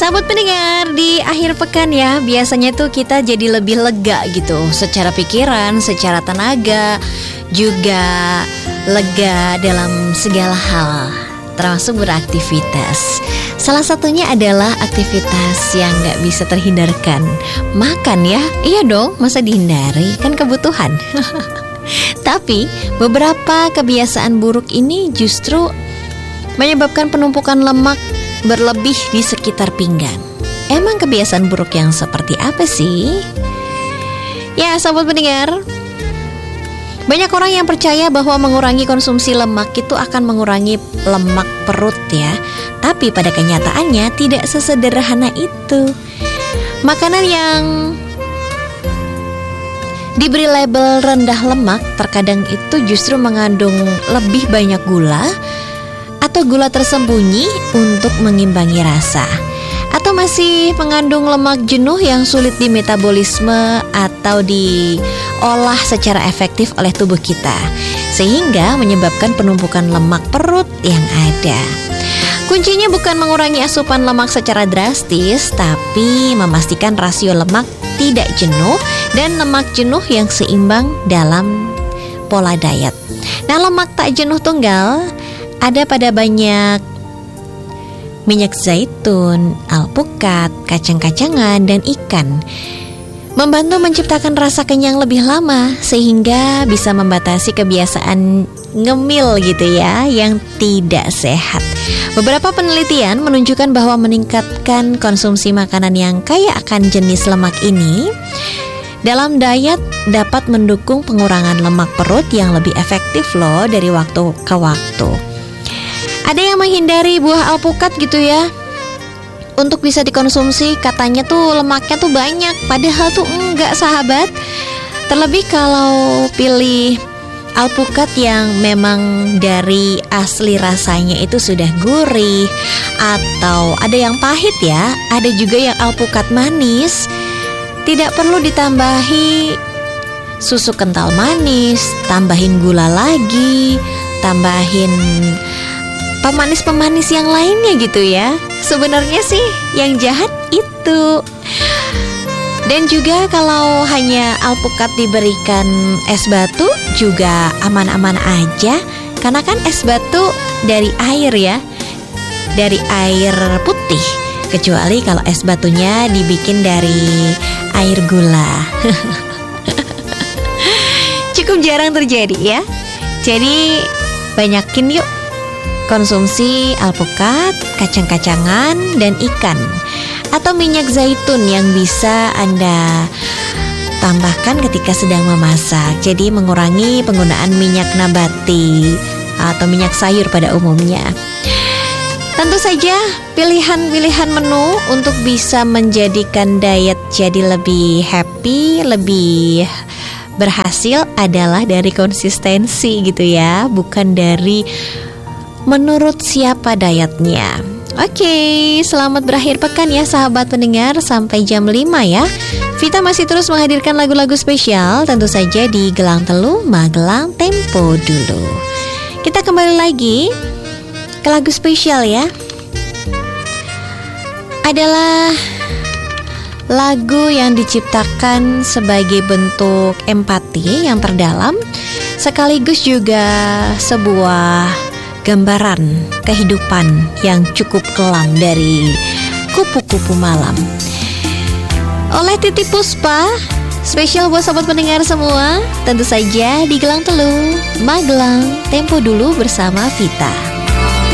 Sahabat pendengar, di akhir pekan ya, biasanya tuh kita jadi lebih lega gitu, secara pikiran, secara tenaga, juga lega dalam segala hal, termasuk beraktivitas. Salah satunya adalah aktivitas yang gak bisa terhindarkan, makan ya. Iya dong, masa dihindari, kan kebutuhan. Tapi beberapa kebiasaan buruk ini justru menyebabkan penumpukan lemak berlebih di sekitar pinggang. Emang kebiasaan buruk yang seperti apa sih? Ya, sahabat pendengar, banyak orang yang percaya bahwa mengurangi konsumsi lemak itu akan mengurangi lemak perut ya. Tapi pada kenyataannya tidak sesederhana itu. Makanan yang diberi label rendah lemak terkadang itu justru mengandung lebih banyak gula atau gula tersembunyi untuk mengimbangi rasa, atau masih mengandung lemak jenuh yang sulit dimetabolisme atau diolah secara efektif oleh tubuh kita, sehingga menyebabkan penumpukan lemak perut yang ada. Kuncinya bukan mengurangi asupan lemak secara drastis, tapi memastikan rasio lemak tidak jenuh dan lemak jenuh yang seimbang dalam pola diet. Nah, lemak tak jenuh tunggal ada pada banyak minyak zaitun, alpukat, kacang-kacangan, dan ikan. Membantu menciptakan rasa kenyang lebih lama, sehingga bisa membatasi kebiasaan ngemil gitu ya, yang tidak sehat. Beberapa penelitian menunjukkan bahwa meningkatkan konsumsi makanan yang kaya akan jenis lemak ini dalam diet dapat mendukung pengurangan lemak perut yang lebih efektif loh dari waktu ke waktu. Ada yang menghindari buah alpukat gitu ya, untuk bisa dikonsumsi, katanya tuh lemaknya tuh banyak, padahal tuh enggak, sahabat. Terlebih kalau pilih alpukat yang memang dari asli rasanya itu sudah gurih, atau ada yang pahit ya, ada juga yang alpukat manis. Tidak perlu ditambahi susu kental manis, tambahin gula lagi, tambahin pemanis-pemanis yang lainnya gitu ya. Sebenarnya sih yang jahat itu. Dan juga kalau hanya alpukat diberikan es batu juga aman-aman aja, karena kan es batu dari air ya, dari air putih. Kecuali kalau es batunya dibikin dari air gula. Cukup jarang terjadi ya. Jadi banyakin yuk konsumsi alpukat, kacang-kacangan, dan ikan, atau minyak zaitun yang bisa Anda tambahkan ketika sedang memasak. Jadi mengurangi penggunaan minyak nabati atau minyak sayur pada umumnya. Tentu saja pilihan-pilihan menu untuk bisa menjadikan diet jadi lebih happy, lebih berhasil adalah dari konsistensi gitu ya, bukan dari menurut siapa dietnya. Oke, selamat berakhir pekan ya sahabat pendengar. Sampai jam 5 ya. Vita masih terus menghadirkan lagu-lagu spesial, tentu saja di Gelang Telu, Magelang Tempo dulu. Kita kembali lagi ke lagu spesial ya. Adalah lagu yang diciptakan sebagai bentuk empati yang terdalam, sekaligus juga sebuah gambaran kehidupan yang cukup kelam dari kupu-kupu malam. Oleh Titi Puspa, spesial buat sahabat pendengar semua. Tentu saja di Gelang Telu, Magelang Tempo dulu bersama Vita.